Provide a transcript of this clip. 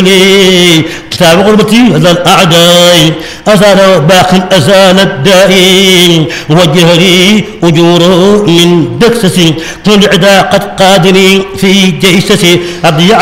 كتاب غربتي هذا الأعداء أزال باق أزال الدائم وجه لي أجور من دكسسي كل عدا قد قادني في جيسسي